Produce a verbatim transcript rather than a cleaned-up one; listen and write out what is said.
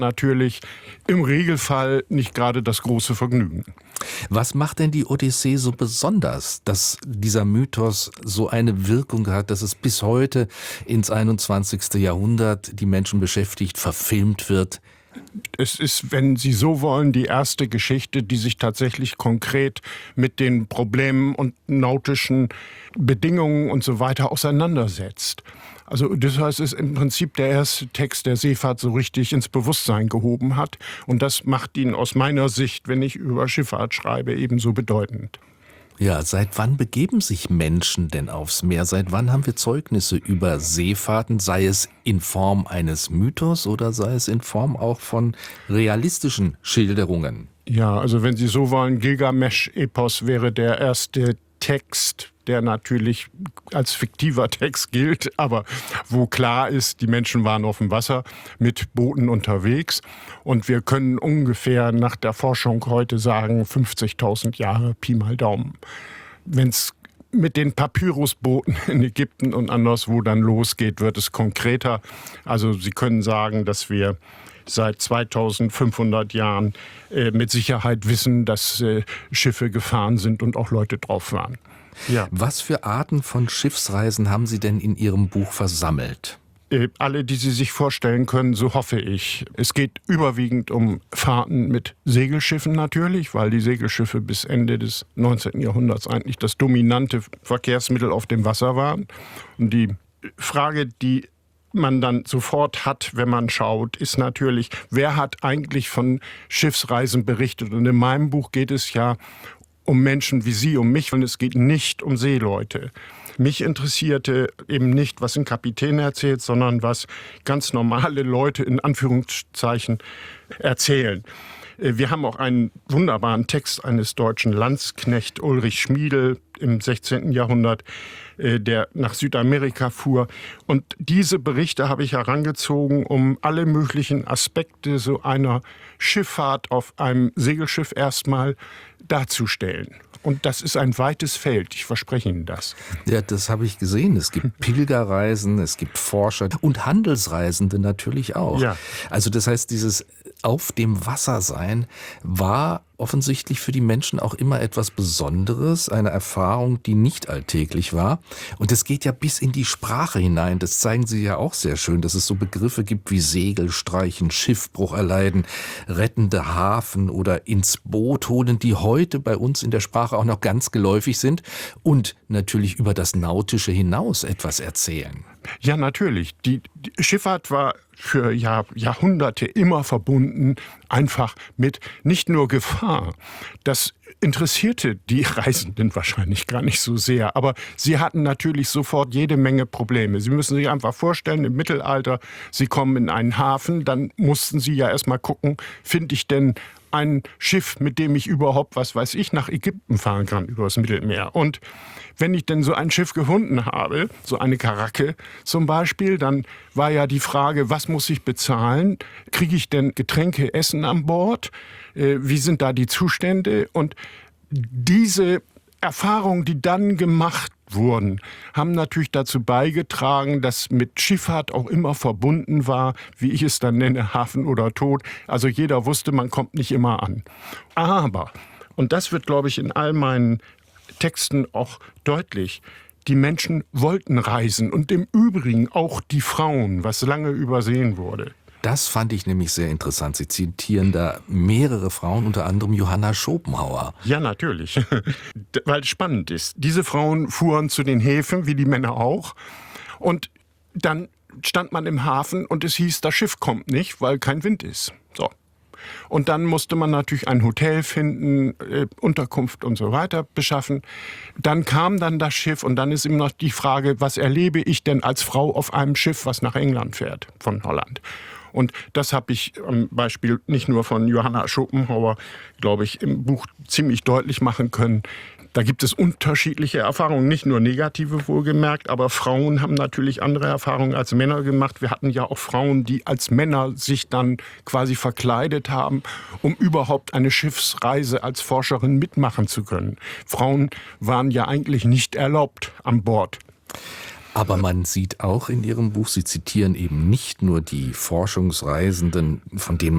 natürlich im Regelfall nicht gerade das große Vergnügen. Was macht denn die Odyssee so besonders, dass dieser Mythos so eine Wirkung hat, dass es bis heute ins einundzwanzigste Jahrhundert die Menschen beschäftigt, verfilmt wird? Es ist, wenn Sie so wollen, die erste Geschichte, die sich tatsächlich konkret mit den Problemen und nautischen Bedingungen und so weiter auseinandersetzt. Also das heißt, es ist im Prinzip der erste Text, der Seefahrt so richtig ins Bewusstsein gehoben hat. Und das macht ihn aus meiner Sicht, wenn ich über Schifffahrt schreibe, ebenso bedeutend. Ja, seit wann begeben sich Menschen denn aufs Meer? Seit wann haben wir Zeugnisse über Seefahrten, sei es in Form eines Mythos oder sei es in Form auch von realistischen Schilderungen? Ja, also wenn Sie so wollen, Gilgamesch-Epos wäre der erste Text, der natürlich als fiktiver Text gilt, aber wo klar ist, die Menschen waren auf dem Wasser mit Booten unterwegs. Und wir können ungefähr nach der Forschung heute sagen, fünfzigtausend Jahre, Pi mal Daumen. Wenn es mit den Papyrusbooten in Ägypten und anderswo dann losgeht, wird es konkreter. Also Sie können sagen, dass wir seit zweitausendfünfhundert Jahren äh, mit Sicherheit wissen, dass äh, Schiffe gefahren sind und auch Leute drauf waren. Ja. Was für Arten von Schiffsreisen haben Sie denn in Ihrem Buch versammelt? Äh, alle, die Sie sich vorstellen können, so hoffe ich. Es geht überwiegend um Fahrten mit Segelschiffen natürlich, weil die Segelschiffe bis Ende des neunzehnten Jahrhunderts eigentlich das dominante Verkehrsmittel auf dem Wasser waren. Und die Frage, die man dann sofort hat, wenn man schaut, ist natürlich, wer hat eigentlich von Schiffsreisen berichtet? Und in meinem Buch geht es ja um Menschen wie Sie, um mich, und es geht nicht um Seeleute. Mich interessierte eben nicht, was ein Kapitän erzählt, sondern was ganz normale Leute in Anführungszeichen erzählen. Wir haben auch einen wunderbaren Text eines deutschen Landsknecht Ulrich Schmiedel im sechzehnten Jahrhundert, der nach Südamerika fuhr. Und diese Berichte habe ich herangezogen, um alle möglichen Aspekte so einer Schifffahrt auf einem Segelschiff erstmal darzustellen. Und das ist ein weites Feld, ich verspreche Ihnen das. Ja, das habe ich gesehen. Es gibt Pilgerreisen, es gibt Forscher und Handelsreisende natürlich auch. Ja. Also das heißt, dieses auf dem Wasser sein war offensichtlich für die Menschen auch immer etwas Besonderes, eine Erfahrung, die nicht alltäglich war. Und es geht ja bis in die Sprache hinein. Das zeigen Sie ja auch sehr schön, dass es so Begriffe gibt wie Segel streichen, Schiffbruch erleiden, rettende Hafen oder ins Boot holen, die heute bei uns in der Sprache auch noch ganz geläufig sind und natürlich über das Nautische hinaus etwas erzählen. Ja, natürlich. Die, die Schifffahrt war für Jahr, Jahrhunderte immer verbunden, einfach mit nicht nur Gefahr. Das interessierte die Reisenden wahrscheinlich gar nicht so sehr, aber sie hatten natürlich sofort jede Menge Probleme. Sie müssen sich einfach vorstellen, im Mittelalter, Sie kommen in einen Hafen, dann mussten Sie ja erstmal gucken, finde ich denn ein Schiff, mit dem ich überhaupt, was weiß ich, nach Ägypten fahren kann, über das Mittelmeer. Und wenn ich denn so ein Schiff gefunden habe, so eine Karacke zum Beispiel, dann war ja die Frage, was muss ich bezahlen? Kriege ich denn Getränke, Essen an Bord? Äh, wie sind da die Zustände? Und diese Erfahrungen, die dann gemacht wurden, haben natürlich dazu beigetragen, dass mit Schifffahrt auch immer verbunden war, wie ich es dann nenne, Hafen oder Tod. Also jeder wusste, man kommt nicht immer an. Aber, und das wird, glaube ich, in all meinen Texten auch deutlich, die Menschen wollten reisen und im Übrigen auch die Frauen, was lange übersehen wurde. Das fand ich nämlich sehr interessant. Sie zitieren da mehrere Frauen, unter anderem Johanna Schopenhauer. Ja, natürlich, weil es spannend ist. Diese Frauen fuhren zu den Häfen, wie die Männer auch. Und dann stand man im Hafen und es hieß, das Schiff kommt nicht, weil kein Wind ist. So. Und dann musste man natürlich ein Hotel finden, äh, Unterkunft und so weiter beschaffen. Dann kam dann das Schiff und dann ist immer noch die Frage, was erlebe ich denn als Frau auf einem Schiff, was nach England fährt, von Holland. Und das habe ich am Beispiel nicht nur von Johanna Schopenhauer, glaube ich, im Buch ziemlich deutlich machen können. Da gibt es unterschiedliche Erfahrungen, nicht nur negative wohlgemerkt, aber Frauen haben natürlich andere Erfahrungen als Männer gemacht. Wir hatten ja auch Frauen, die als Männer sich dann quasi verkleidet haben, um überhaupt eine Schiffsreise als Forscherin mitmachen zu können. Frauen waren ja eigentlich nicht erlaubt an Bord. Aber man sieht auch in Ihrem Buch, Sie zitieren eben nicht nur die Forschungsreisenden, von denen